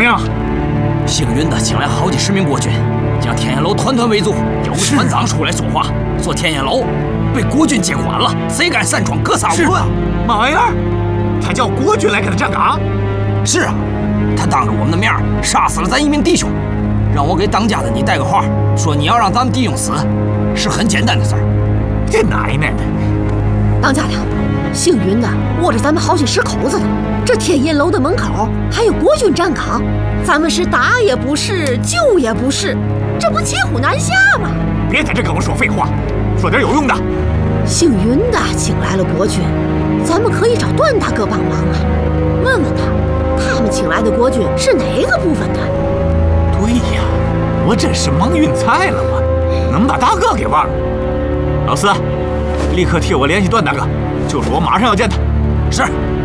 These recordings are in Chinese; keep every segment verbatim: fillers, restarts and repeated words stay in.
样？ 幸运的请来好几十名国军，将天焰楼团团围住。有个团长出来说话，说天焰楼被国军接管了，谁敢擅闯格萨无论？ 嘛玩意儿？他叫国军来给他站岗？ 是啊，他当着我们的面杀死了咱一名弟兄，让我给当家的你带个话，说你要让咱们弟兄死，是很简单的事儿。 这奶奶的！ 当家的，幸运的握着咱们好几十口子呢。这天焰楼的门口还有国军站岗，咱们是打也不是，救也不是，这不骑虎难下吗？ 别在这跟我说废话，说点有用的。 幸运的请来了国军，咱们可以找段大哥帮忙啊，问问他，他们请来的国军是哪个部分的？ 对呀，我真是蒙晕菜了吗？能把大哥给忘了？老四，立刻替我联系段大哥，就说我马上要见他。 是。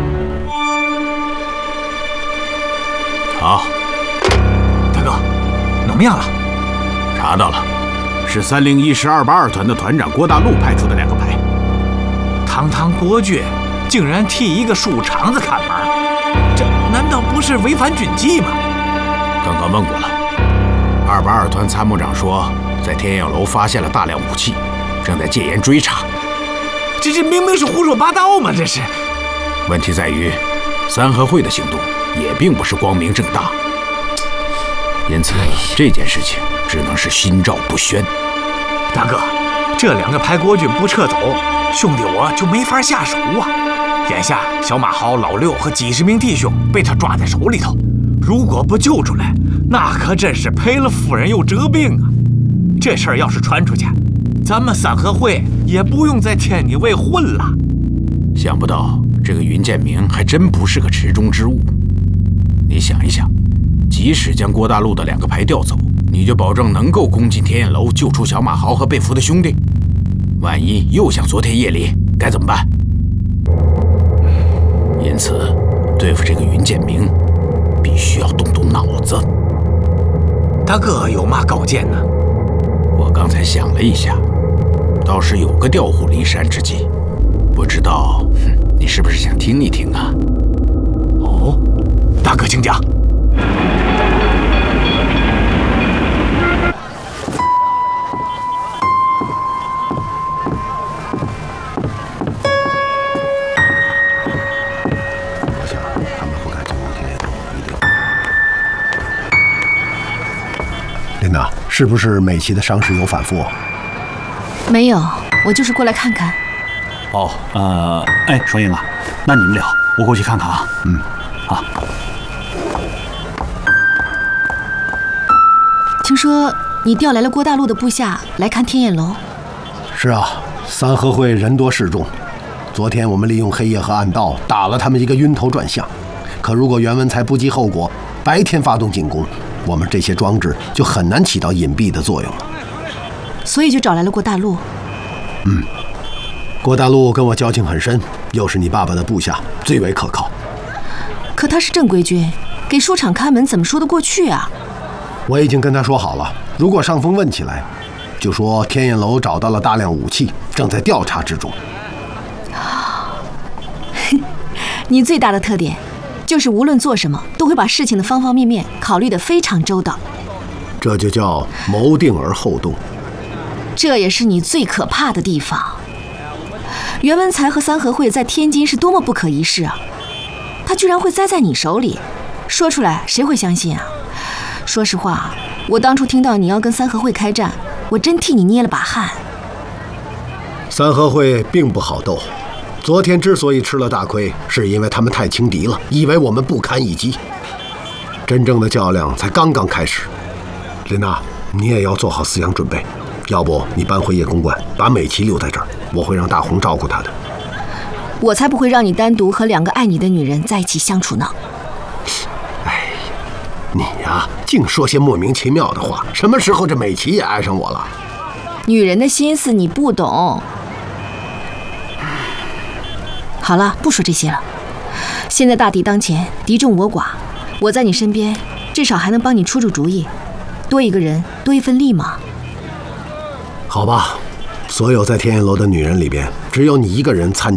好， 大哥，怎么样了？ 查到了，是三零一师二八二团的团长郭大路派出的两个排。 堂堂国军竟然替一个书场子看门，这难道不是违反军纪吗？ 刚刚问过了，二八二团参谋长说，在天焰楼发现了大量武器，正在戒严追查。 这这明明是胡说八道嘛！这是。 问题在于，三合会的行动也并不是光明正大，因此这件事情只能是心照不宣。 大哥，这两个排国军不撤走，兄弟我就没法下手啊！眼下小马豪、老六和几十名弟兄被他抓在手里头，如果不救出来，那可真是赔了夫人又折兵啊！这事儿要是传出去，咱们三合会也不用在天地卫混了。 想不到这个云建明还真不是个池中之物。你想一想，即使将郭大路的两个排调走，你就保证能够攻进天焰楼，救出小马豪和被俘的兄弟？万一又像昨天夜里，该怎么办？因此，对付这个云建明，必须要动动脑子。 大哥有嘛高见呢？ 我刚才想了一下，倒是有个调虎离山之计，不知道，哼，你是不是想听一听啊？ 哦，大哥请讲。 我想他们不敢进攻天焰楼，一定。琳娜，是不是美琪的伤势有反复？ 没有，我就是过来看看。 哦，呃，哎，双英啊，那你们聊，我过去看看啊。 嗯， 好。 听说你调来了郭大路的部下来看天焰楼。 是啊，三合会人多势众，昨天我们利用黑夜和暗道打了他们一个晕头转向。可如果袁文才不计后果，白天发动进攻，我们这些装置就很难起到隐蔽的作用了。 所以就找来了郭大路。 嗯。郭大路跟我交情很深，又是你爸爸的部下，最为可靠。 可他是正规军，给书场看门怎么说得过去啊？ 我已经跟他说好了，如果上峰问起来，就说天焰楼找到了大量武器，正在调查之中。 你最大的特点，就是无论做什么，都会把事情的方方面面考虑得非常周到。 这就叫谋定而后动。 这也是你最可怕的地方。袁文才和三合会在天津是多么不可一世啊！他居然会栽在你手里，说出来谁会相信啊？说实话，我当初听到你要跟三合会开战，我真替你捏了把汗。 三合会并不好斗，昨天之所以吃了大亏，是因为他们太轻敌了，以为我们不堪一击。真正的较量才刚刚开始。琳娜，你也要做好思想准备，要不你搬回叶公馆，把美琪留在这儿。我会让大红照顾她的。 我才不会让你单独和两个爱你的女人在一起相处呢。 哎，你呀，净说些莫名其妙的话。什么时候这美琪也爱上我了？ 女人的心思你不懂。好了，不说这些了。现在大敌当前，敌众我寡，我在你身边，至少还能帮你出出主意。多一个人，多一份力嘛。 好吧。所有在天焰楼的女人里边，只有你一个人参加